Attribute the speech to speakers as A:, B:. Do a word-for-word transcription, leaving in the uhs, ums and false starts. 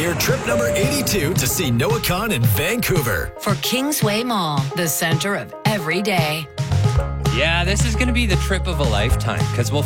A: year trip number eighty-two to see Noah Khan in Vancouver.
B: For Kingsway Mall, the center of every day.
C: Yeah, this is going to be the trip of a lifetime because we'll